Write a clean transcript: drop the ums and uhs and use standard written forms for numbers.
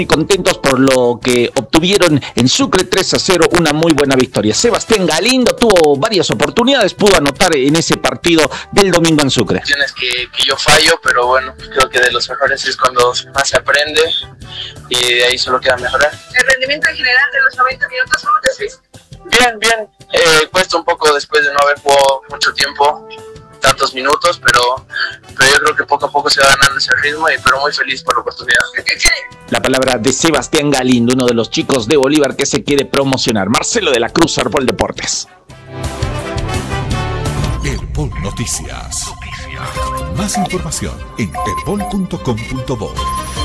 y contentos por lo que obtuvieron en Sucre 3-0, una muy buena victoria. Sebastián Galindo tuvo varias oportunidades, pudo anotar en ese partido del domingo en Sucre. Que yo fallo, pero bueno, creo que de los mejores es cuando más se aprende y de ahí solo queda mejorar. El rendimiento en general de los 90 minutos, ¿cómo te sientes? Bien. Cuesta un poco después de no haber jugado mucho tiempo, tantos minutos, pero yo creo que poco a poco se va ganando ese ritmo, pero muy feliz por la oportunidad. La palabra de Sebastián Galindo, uno de los chicos de Bolívar que se quiere promocionar. Marcelo de la Cruz, Herbol Deportes. Herbol Noticias. Más información en herbol.com.bo.